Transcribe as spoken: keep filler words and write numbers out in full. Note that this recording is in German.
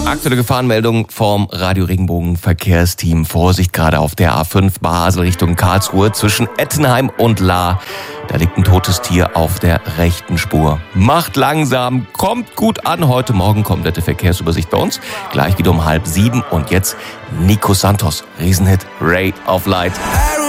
Aktuelle Gefahrenmeldung vom Radio Regenbogen Verkehrsteam. Vorsicht gerade auf der A fünf Basel Richtung Karlsruhe zwischen Ettenheim und Lahr. Da liegt ein totes Tier auf der rechten Spur. Macht langsam, kommt gut an. Heute Morgen komplette Verkehrsübersicht bei uns. Gleich wieder um halb sieben. Und jetzt Nico Santos, Riesenhit Ray of Light.